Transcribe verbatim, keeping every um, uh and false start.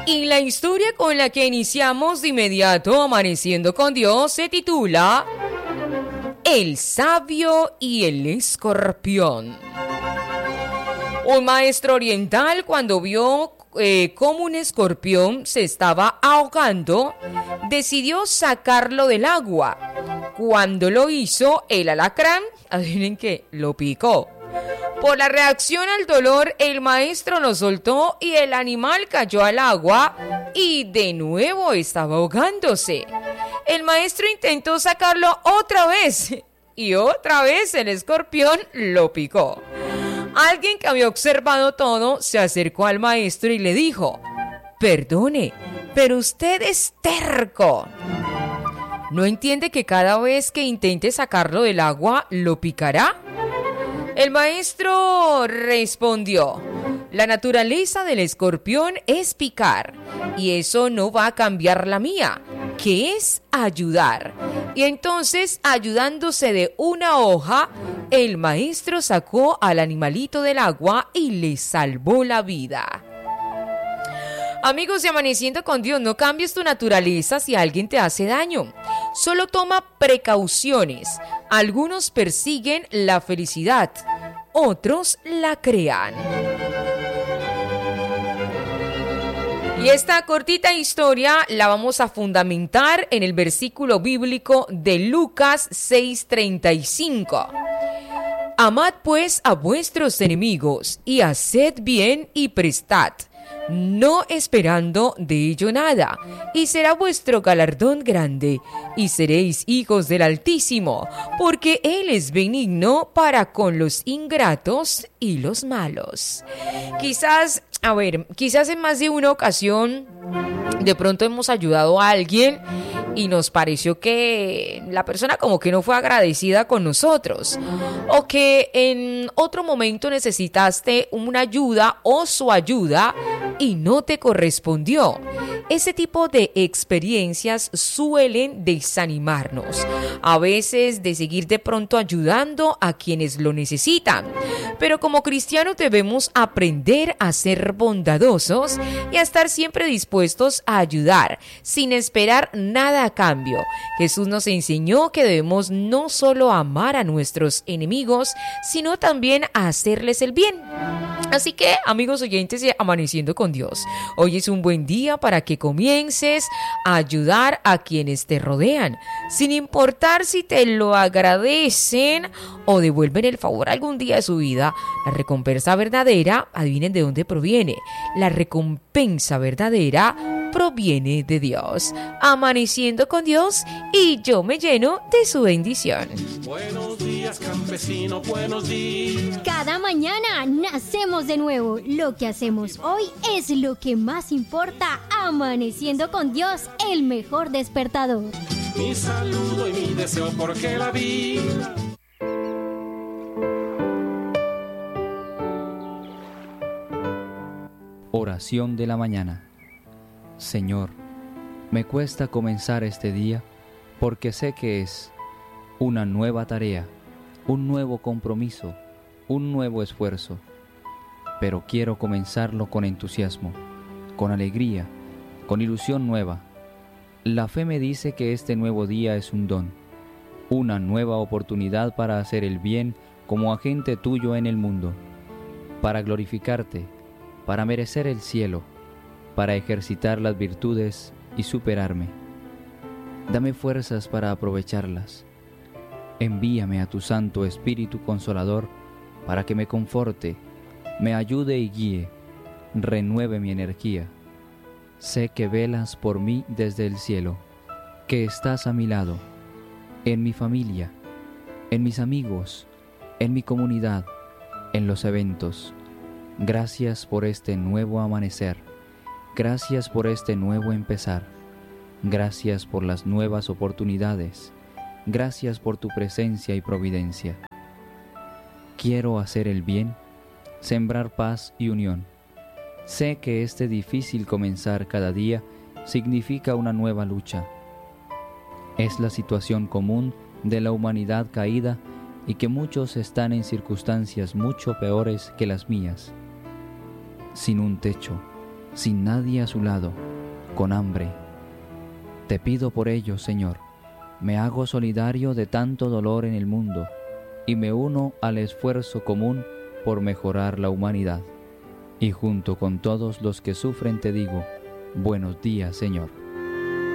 Y la historia con la que iniciamos de inmediato Amaneciendo con Dios se titula El sabio y el escorpión. Un maestro oriental, cuando vio eh, cómo un escorpión se estaba ahogando, decidió sacarlo del agua. Cuando lo hizo, el alacrán, adivinen qué, lo picó. Por la reacción al dolor, el maestro lo soltó y el animal cayó al agua y de nuevo estaba ahogándose. El maestro intentó sacarlo otra vez y otra vez el escorpión lo picó. Alguien que había observado todo se acercó al maestro y le dijo: «Perdone, pero usted es terco. ¿No entiende que cada vez que intente sacarlo del agua lo picará?». El maestro respondió: «La naturaleza del escorpión es picar, y eso no va a cambiar la mía, que es ayudar». Y entonces, ayudándose de una hoja, el maestro sacó al animalito del agua y le salvó la vida. Amigos de Amaneciendo con Dios, no cambies tu naturaleza si alguien te hace daño. Solo toma precauciones. Algunos persiguen la felicidad, otros la crean. Y esta cortita historia la vamos a fundamentar en el versículo bíblico de Lucas seis treinta y cinco. Amad pues a vuestros enemigos y haced bien y prestad, no esperando de ello nada, y será vuestro galardón grande, y seréis hijos del Altísimo, porque Él es benigno para con los ingratos y los malos. Quizás, a ver, quizás en más de una ocasión, de pronto hemos ayudado a alguien y nos pareció que la persona como que no fue agradecida con nosotros, o que en otro momento necesitaste una ayuda o su ayuda y no te correspondió. Ese tipo de experiencias suelen desanimarnos, a veces de seguir de pronto ayudando a quienes lo necesitan. Pero como cristianos debemos aprender a ser bondadosos y a estar siempre dispuestos a ayudar, sin esperar nada a cambio. Jesús nos enseñó que debemos no solo amar a nuestros enemigos, sino también a hacerles el bien. Así que, amigos oyentes de Amaneciendo con Dios, hoy es un buen día para que comiences a ayudar a quienes te rodean, sin importar si te lo agradecen o devuelven el favor algún día de su vida. La recompensa verdadera, adivinen de dónde proviene. La recompensa verdadera proviene de Dios. Amaneciendo con Dios y yo me lleno de su bendición. Buenos días, campesino, buenos días. Cada mañana nacemos de nuevo. Lo que hacemos hoy es lo que más importa. Amaneciendo con Dios, el mejor despertador. Mi saludo y mi deseo porque la vida. Oración de la mañana. Señor, me cuesta comenzar este día porque sé que es una nueva tarea, un nuevo compromiso, un nuevo esfuerzo, pero quiero comenzarlo con entusiasmo, con alegría, con ilusión nueva. La fe me dice que este nuevo día es un don, una nueva oportunidad para hacer el bien como agente tuyo en el mundo, para glorificarte, para merecer el cielo, para ejercitar las virtudes y superarme. Dame fuerzas para aprovecharlas. Envíame a tu Santo Espíritu Consolador para que me conforte, me ayude y guíe, renueve mi energía. Sé que velas por mí desde el cielo, que estás a mi lado, en mi familia, en mis amigos, en mi comunidad, en los eventos. Gracias por este nuevo amanecer. Gracias por este nuevo empezar. Gracias por las nuevas oportunidades. Gracias por tu presencia y providencia. Quiero hacer el bien, sembrar paz y unión. Sé que este difícil comenzar cada día significa una nueva lucha. Es la situación común de la humanidad caída y que muchos están en circunstancias mucho peores que las mías. Sin un techo, sin nadie a su lado, con hambre. Te pido por ellos, Señor. Me hago solidario de tanto dolor en el mundo y me uno al esfuerzo común por mejorar la humanidad. Y junto con todos los que sufren te digo, buenos días, Señor.